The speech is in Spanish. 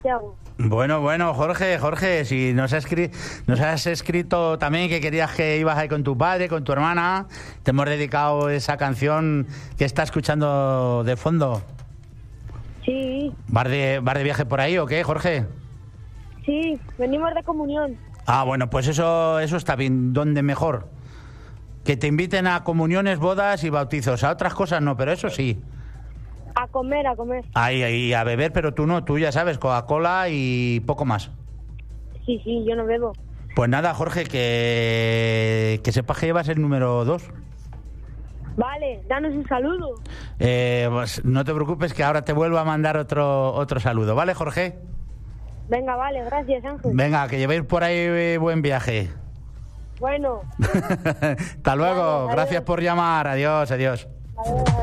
Santiago. Bueno, Jorge, si nos has escrito también que querías que ibas ahí con tu padre, con tu hermana, te hemos dedicado esa canción que está escuchando de fondo. Sí. ¿Vas de viaje por ahí o qué, Jorge? Sí, venimos de comunión. Ah, bueno, pues eso está bien. ¿Dónde mejor? Que te inviten a comuniones, bodas y bautizos. A otras cosas no, pero eso sí. A comer. Ahí, a beber, pero tú no. Tú ya sabes, Coca-Cola y poco más. Sí, yo no bebo. Pues nada, Jorge, que sepas que llevas el número 2. Vale, danos un saludo. Pues no te preocupes, que ahora te vuelvo a mandar otro saludo. ¿Vale, Jorge? Venga, vale, gracias, Ángel. Venga, que llevéis por ahí buen viaje. Bueno. Hasta luego. Vale, gracias por llamar. Adiós. Adiós.